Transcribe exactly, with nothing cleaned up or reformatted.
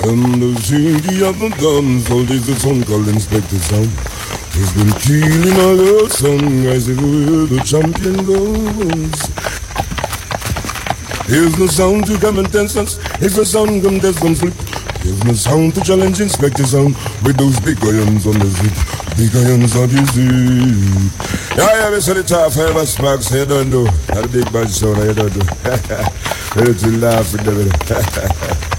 And the city of the guns, all this the song called Inspector Sound. He's been killing all the song as if we're the champion goes. Here's the sound to contestants. Here's the sound contestants flip. Here's the sound to challenge Inspector Sound with those big irons on the zip. Big irons on the zip. Yeah, yeah, we said it off. Ever sparks, you don't do. That big bad sound, you don't do. Let's laugh with them.